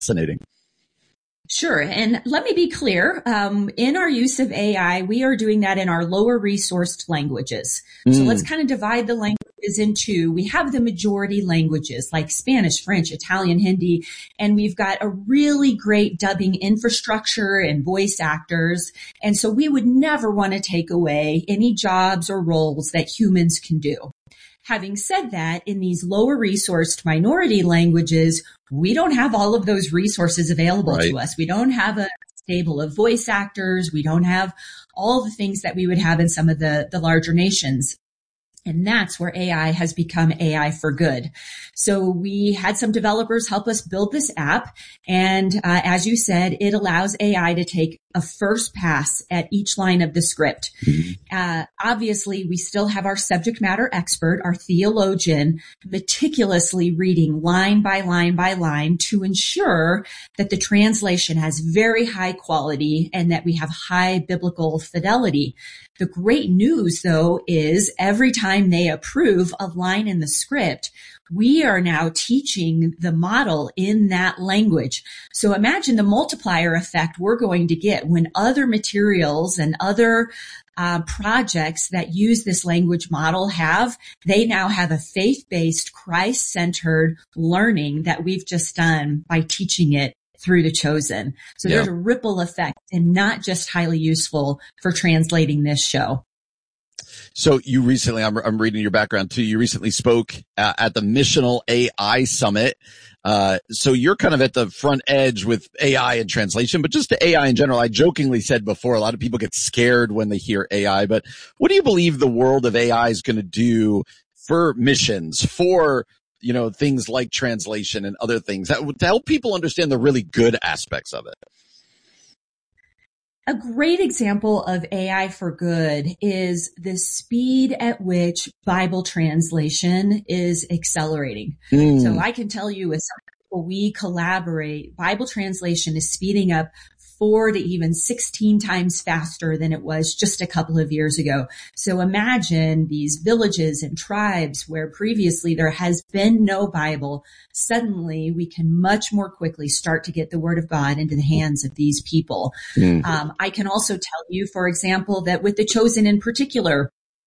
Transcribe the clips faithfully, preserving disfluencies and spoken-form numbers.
fascinating. Sure. And let me be clear. Um, in our use of A I, we are doing that in our lower resourced languages. Mm. So let's kind of divide the languages into, we have the majority languages like Spanish, French, Italian, Hindi, and we've got a really great dubbing infrastructure and voice actors. And so we would never want to take away any jobs or roles that humans can do. Having said that, in these lower resourced minority languages, we don't have all of those resources available right. to us. We don't have a stable of voice actors. We don't have all the things that we would have in some of the, the larger nations. And that's where A I has become A I for good. So we had some developers help us build this app. And uh, as you said, it allows A I to take a first pass at each line of the script. Mm-hmm. Uh, obviously, we still have our subject matter expert, our theologian, meticulously reading line by line by line to ensure that the translation has very high quality and that we have high biblical fidelity. The great news, though, is every time they approve a line in the script, we are now teaching the model in that language. So imagine the multiplier effect we're going to get when other materials and other uh, projects that use this language model have, they now have a faith-based, Christ-centered learning that we've just done by teaching it through The Chosen. So yeah. there's a ripple effect and not just highly useful for translating this show. So you recently, I'm, I'm reading your background too. You recently spoke uh, at the Missional A I Summit. Uh, so you're kind of at the front edge with A I and translation, but just to A I in general. I jokingly said before, a lot of people get scared when they hear A I, but what do you believe the world of A I is going to do for missions, for you know, things like translation and other things that would to help people understand the really good aspects of it? A great example of A I for good is the speed at which Bible translation is accelerating. Mm. So I can tell you with some people we collaborate, Bible translation is speeding up four to even sixteen times faster than it was just a couple of years ago. So imagine these villages and tribes where previously there has been no Bible. Suddenly we can much more quickly start to get the Word of God into the hands of these people. Mm-hmm. Um, I can also tell you, for example, that with The Chosen in particular,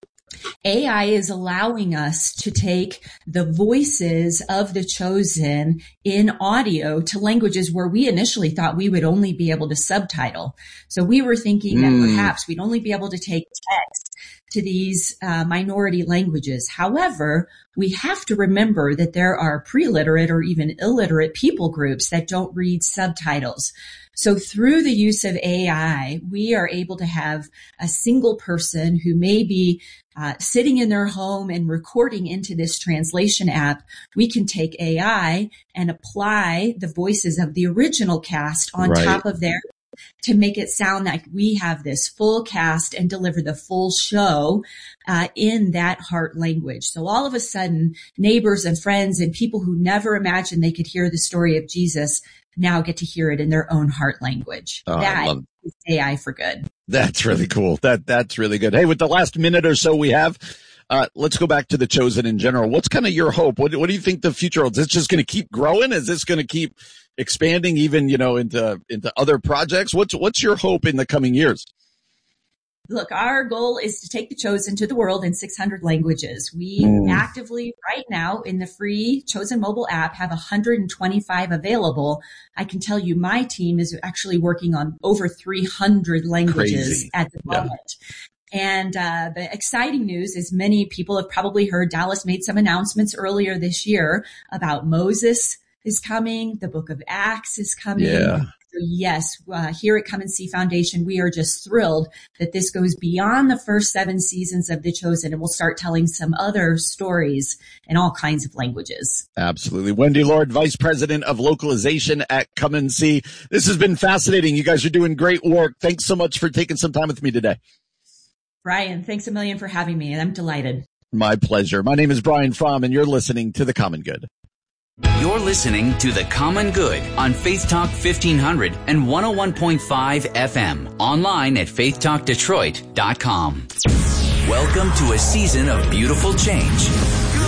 A I is allowing us to take the voices of the chosen in audio to languages where we initially thought we would only be able to subtitle. So we were thinking mm. that perhaps we'd only be able to take text to these uh, minority languages. However, we have to remember that there are pre-literate or even illiterate people groups that don't read subtitles. So through the use of A I, we are able to have a single person who may be uh, sitting in their home and recording into this translation app. We can take A I and apply the voices of the original cast on right. top of there to make it sound like we have this full cast and deliver the full show uh, in that heart language. So all of a sudden, neighbors and friends and people who never imagined they could hear the story of Jesus now get to hear it in their own heart language. Oh, that love is A I for good. That's really cool. That That's really good. Hey, with the last minute or so we have, uh, let's go back to The Chosen in general. What's kind of your hope? What, what do you think the future holds? Is this just going to keep growing? Is this going to keep expanding even, you know, into, into other projects? What's, what's your hope in the coming years? Look, our goal is to take The Chosen to the world in six hundred languages. We mm. actively, right now, in the free Chosen mobile app, have one hundred twenty-five available. I can tell you my team is actually working on over three hundred languages Crazy. At the moment. Yeah. And uh the exciting news is many people have probably heard Dallas made some announcements earlier this year about Moses is coming. The book of Acts is coming. Yeah. So yes, uh, here at Come and See Foundation, we are just thrilled that this goes beyond the first seven seasons of The Chosen, and we'll start telling some other stories in all kinds of languages. Absolutely. Wendy Lord, Vice President of Localization at Come and See. This has been fascinating. You guys are doing great work. Thanks so much for taking some time with me today. Brian, thanks a million for having me, and I'm delighted. My pleasure. My name is Brian Fromm, and you're listening to The Common Good. You're listening to The Common Good on Faith Talk fifteen hundred and one oh one point five F M. Online at faith talk detroit dot com. Welcome to a season of beautiful change.